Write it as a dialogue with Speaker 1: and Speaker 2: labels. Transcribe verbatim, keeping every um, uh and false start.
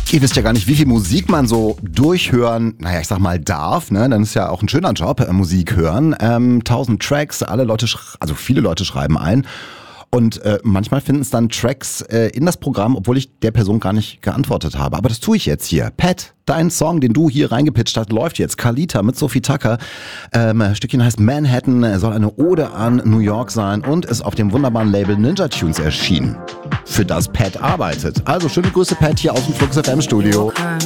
Speaker 1: Ihr wisst ja gar nicht, wie viel Musik man so durchhören, naja, ich sag mal, darf, ne? Dann ist ja auch ein schöner Job, äh, Musik hören. Ähm, tausend Tracks, alle Leute, sch- also viele Leute schreiben ein. Und äh, manchmal finden es dann Tracks äh, in das Programm, obwohl ich der Person gar nicht geantwortet habe. Aber das tue ich jetzt hier. Pat, dein Song, den du hier reingepitcht hast, läuft jetzt. Kalita mit Sophie Tucker. Ähm, Stückchen heißt Manhattan, soll eine Ode an New York sein und ist auf dem wunderbaren Label Ninja Tunes erschienen, für das Pat arbeitet. Also schöne Grüße, Pat, hier aus dem Flux F M Studio.